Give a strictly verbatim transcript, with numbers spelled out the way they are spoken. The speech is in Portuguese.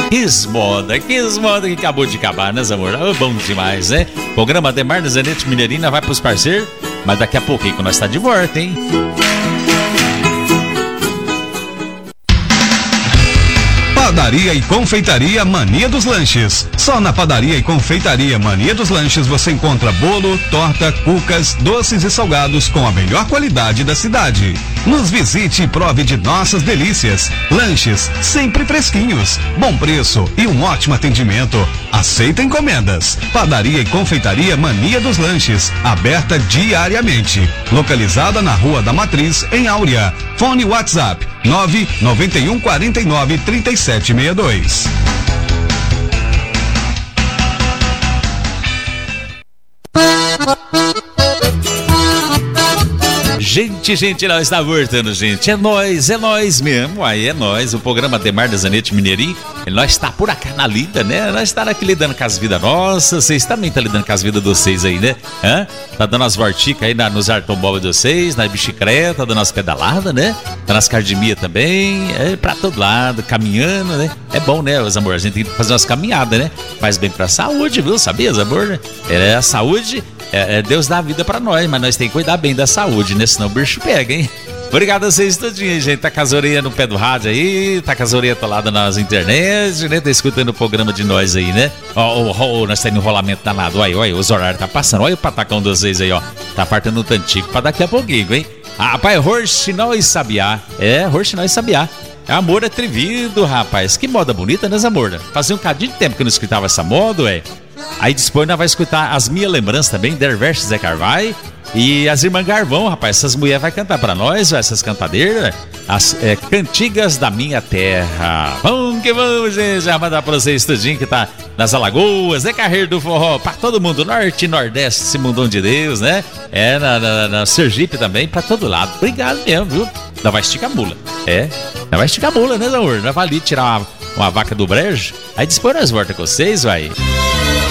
Esmoda, que esmoda que acabou de acabar, né, amor? Oh, bom demais, né? Programa Ademar da Zanete Mineirinha vai pros parceiros, mas daqui a pouquinho que nós tá de volta, hein? Padaria e Confeitaria Mania dos Lanches. Só na Padaria e Confeitaria Mania dos Lanches você encontra bolo, torta, cucas, doces e salgados com a melhor qualidade da cidade. Nos visite e prove de nossas delícias. Lanches sempre fresquinhos, bom preço e um ótimo atendimento. Aceita encomendas. Padaria e Confeitaria Mania dos Lanches, aberta diariamente. Localizada na Rua da Matriz, em Áurea. Fone WhatsApp nove nove um quatro nove três sete seis dois. Gente, gente, nós está voltando, gente. É nós, é nós mesmo. Aí é nós, o programa Ademar da Zanete Mineirinho. Nós está por aqui na lida, né? Nós está aqui lidando com as vidas nossas. Vocês também estão lidando com as vidas de vocês aí, né? Hã? Tá dando as vorticas aí na, nos automóveis de vocês, na bicicleta, dando as pedaladas, né? Tá nas academia também. É pra todo lado, caminhando, né? É bom, né, os amor? A gente tem que fazer umas caminhadas, né? Faz bem pra saúde, viu? Sabia, amor? É a saúde. É, é Deus dá a vida pra nós, mas nós temos que cuidar bem da saúde, né? Senão o bicho pega, hein? Obrigado a vocês tudinho, gente. Tá com as orelhas no pé do rádio aí, tá com as orelhas atoladas nas internet, né? Tá escutando o programa de nós aí, né? Ó, ó, ó, nós temos enrolamento danado. Olha, olha, os horários tá passando. Olha o patacão de vocês aí, ó. Tá fartando um tantico pra daqui a pouquinho, hein? Ah, rapaz, Rorschinol e Sabiá. É, Rorschinol e Sabiá. Amor atrevido, rapaz. Que moda bonita, né, amor? Fazia um cadinho de tempo que eu não escutava essa moda, ué. Aí depois nós vamos escutar as minhas lembranças também, Derverso Zé Carvalho e as irmãs Garvão, rapaz. Essas mulheres vão cantar pra nós, essas cantadeiras, as é, cantigas da minha terra. Vamos que vamos, gente. Já mandar pra vocês tudinho que tá nas Alagoas, né, Carreiro do Forró, pra todo mundo, norte e nordeste, esse mundão de Deus, né? É, na, na, na Sergipe também, pra todo lado. Obrigado mesmo, viu? Não vai esticar a mula. É, não vai esticar a mula, né, amor? Não vai ali tirar uma, uma vaca do brejo. Aí depois nós voltamos com vocês, vai.